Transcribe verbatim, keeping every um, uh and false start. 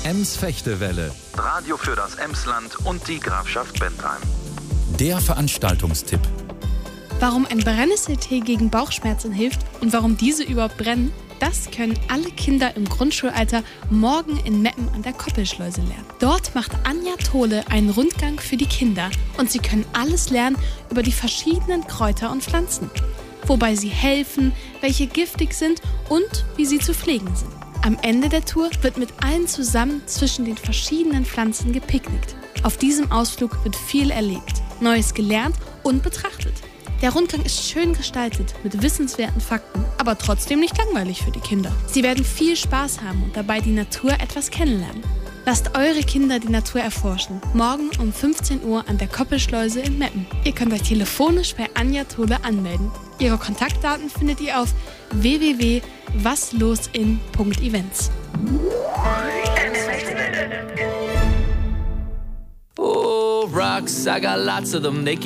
Ems-Fechtewelle. Radio für das Emsland und die Grafschaft Bentheim. Der Veranstaltungstipp. Warum ein Brennnesseltee gegen Bauchschmerzen hilft und warum diese überhaupt brennen, das können alle Kinder im Grundschulalter morgen in Meppen an der Koppelschleuse lernen. Dort macht Anja Tole einen Rundgang für die Kinder und sie können alles lernen über die verschiedenen Kräuter und Pflanzen. Wobei sie helfen, welche giftig sind und wie sie zu pflegen sind. Am Ende der Tour wird mit allen zusammen zwischen den verschiedenen Pflanzen gepicknickt. Auf diesem Ausflug wird viel erlebt, Neues gelernt und betrachtet. Der Rundgang ist schön gestaltet mit wissenswerten Fakten, aber trotzdem nicht langweilig für die Kinder. Sie werden viel Spaß haben und dabei die Natur etwas kennenlernen. Lasst eure Kinder die Natur erforschen. Morgen um fünfzehn Uhr an der Koppelschleuse in Meppen. Ihr könnt euch telefonisch bei Anja Tole anmelden. Ihre Kontaktdaten findet ihr auf w w w punkt waslosin punkt events. Oh, rocks, I got lots of them. They